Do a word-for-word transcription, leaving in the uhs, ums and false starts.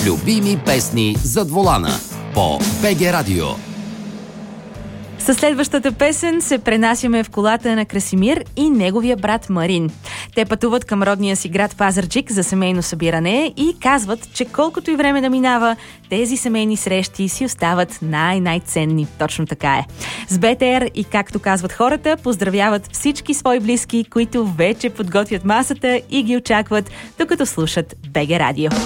Любими песни зад волана по БГ Радио. Със следващата песен се пренасяме в колата на Красимир и неговия брат Марин. Те пътуват към родния си град Пазарджик за семейно събиране и казват, че колкото и време да минава, тези семейни срещи си остават най-най-ценни. Точно така е. С БТР и, както казват хората, поздравяват всички свои близки, които вече подготвят масата и ги очакват, докато слушат БГ Радио.